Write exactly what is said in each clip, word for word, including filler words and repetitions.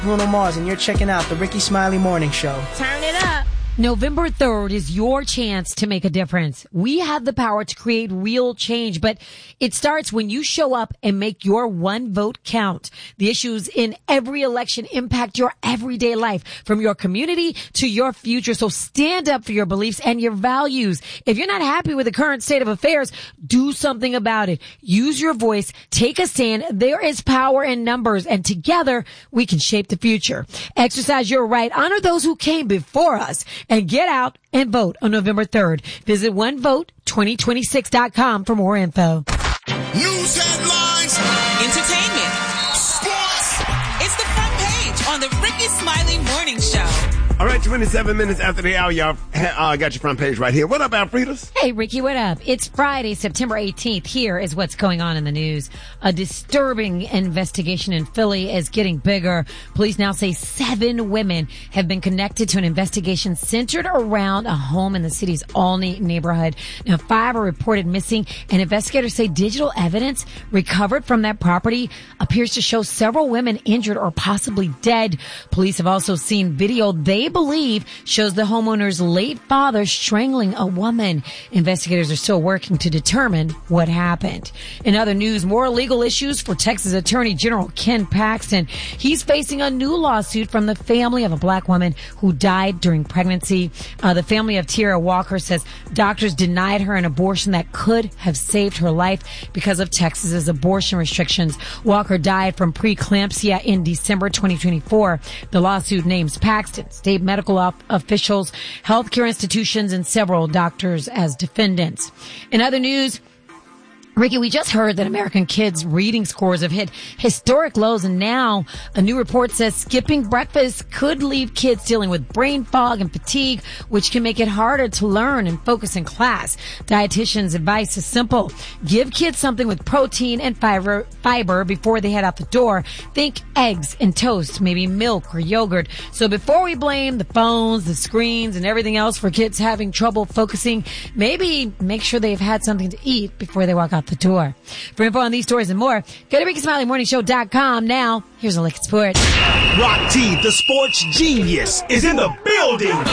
Bruno Mars, and you're checking out the Ricky Smiley Morning Show. Turn it up. November third is your chance to make a difference. We have the power to create real change, but it starts when you show up and make your one vote count. The issues in every election impact your everyday life, from your community to your future. So stand up for your beliefs and your values. If you're not happy with the current state of affairs, do something about it. Use your voice. Take a stand. There is power in numbers, and together we can shape the future. Exercise your right. Honor those who came before us. And get out and vote on November third. Visit one vote twenty twenty-six dot com for more info. News headlines, entertainment, sports. It's the front page on the Ricky Smiley Morning Show. All right, twenty-seven minutes after the hour, y'all uh, got your front page right here. What up, Alfredas? Hey, Ricky, what up? It's Friday, September eighteenth. Here is what's going on in the news. A disturbing investigation in Philly is getting bigger. Police now say seven women have been connected to an investigation centered around a home in the city's Olney neighborhood. Now, five are reported missing, and investigators say digital evidence recovered from that property appears to show several women injured or possibly dead. Police have also seen video they believe shows the homeowner's late father strangling a woman. Investigators are still working to determine what happened. In other news, more legal issues for Texas Attorney General Ken Paxton. He's facing a new lawsuit from the family of a black woman who died during pregnancy. Uh, the family of Tierra Walker says doctors denied her an abortion that could have saved her life because of Texas's abortion restrictions. Walker died from preeclampsia in December twenty twenty-four. The lawsuit names Paxton, state medical op- officials, healthcare institutions, and several doctors as defendants. In other news, Ricky, we just heard that American kids' reading scores have hit historic lows, and now a new report says skipping breakfast could leave kids dealing with brain fog and fatigue, which can make it harder to learn and focus in class. Dietitians' advice is simple. Give kids something with protein and fiber, fiber before they head out the door. Think eggs and toast, maybe milk or yogurt. So before we blame the phones, the screens, and everything else for kids having trouble focusing, maybe make sure they've had something to eat before they walk out the door. For info on these stories and more, go to Ricky Smiley Morning Show dot com. Now, here's a look at sports. Rock T, the sports genius, is in the building.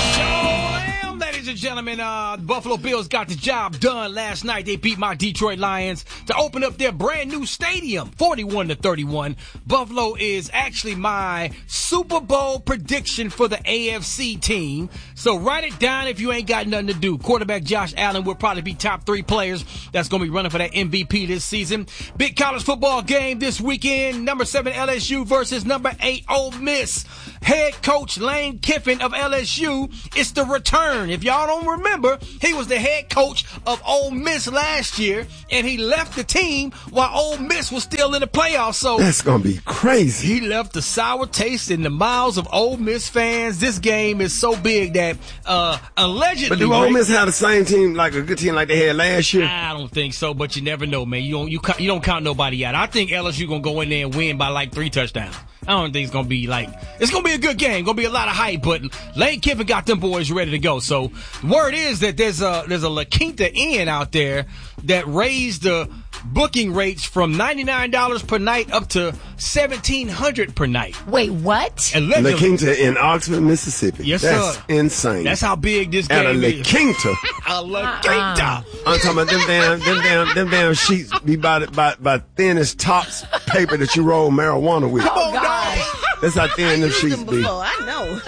Ladies and gentlemen, uh, the Buffalo Bills got the job done last night. They beat my Detroit Lions to open up their brand new stadium, forty-one to thirty-one. Buffalo is actually my Super Bowl prediction for the A F C team. So write it down if you ain't got nothing to do. Quarterback Josh Allen will probably be top three players that's going to be running for that M V P this season. Big college football game this weekend. Number seven L S U versus number eight Ole Miss. Head coach Lane Kiffin of L S U. It's the return. If y'all don't remember, he was the head coach of Ole Miss last year, and he left the team while Ole Miss was still in the playoffs. So that's gonna be crazy. He left the sour taste in the mouths of Ole Miss fans. This game is so big that uh, allegedly. But do Ole Miss have the same team, like a good team like they had last year? I don't think so, but you never know, man. You don't you you don't count nobody out. I think L S U gonna go in there and win by like three touchdowns. I don't think it's going to be like, it's going to be a good game. Going to be a lot of hype, but Lane Kiffin got them boys ready to go. So the word is that there's a, there's a La Quinta Inn out there that raised the booking rates from ninety-nine dollars per night up to seventeen hundred dollars per night. Wait, what? La Quinta in Oxford, Mississippi. Yes, That's sir. insane. That's how big this At game a is. La Quinta. A La Quinta. Uh-uh. I'm talking about them damn, them damn, them damn sheets be by, by, by thin as tops paper that you roll marijuana with. Oh, God. That's how thin them sheets be. I know.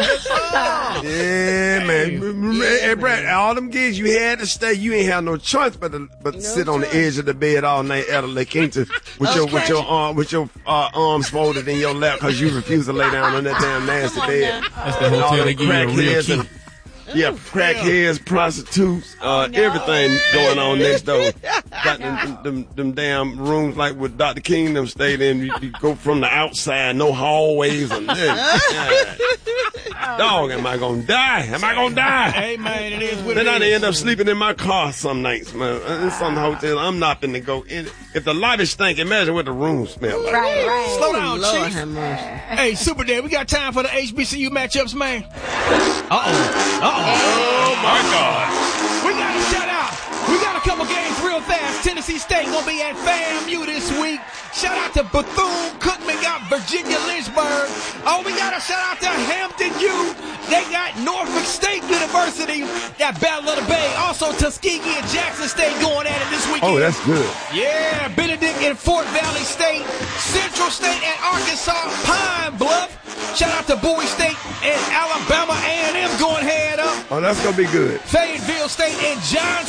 Yeah, man. Hey, Brad, all them gigs you had to stay, you ain't have no choice but to, but to No sit on the choice. edge of the bed all night at a La Quinta with your with your arm with your uh, arms folded in your lap because you refuse to lay down on that damn nasty bed. That's the And all hotel them they give you a real crackheads key. and- Yeah, crackheads, prostitutes, uh, everything going on next door. Got them, them, them, them damn rooms like what Doctor King them stayed in. You, you go from the outside, no hallways or nothing. Dog, am I gonna die? Am I gonna die? Hey, man, it is what Then it I is. end up sleeping in my car some nights, man. In some hotel, I'm not finna go in it. If the lobby stink, imagine what the room smell like. Right, right. Slow down, Lord Chief. have mercy. Hey, Super Dad, we got time for the H B C U matchups, man. Uh-oh. Uh-oh. Oh my God. We got to shout out. We got a couple games real fast. Tennessee State gonna be at FAMU this week. shout out to Bethune-Cookman, got Virginia Lynchburg. Oh, we got a shout out to Hampton U. They got Norfolk State University, that Battle of the Bay. Also, Tuskegee and Jackson State going at it this weekend. Oh, that's good. Yeah, Benedict and Fort Valley State, Central State and Arkansas, Pine Bluff. Shout out to Bowie State and Alabama A and M going head up. Oh, that's going to be good. Fayetteville State and Johnson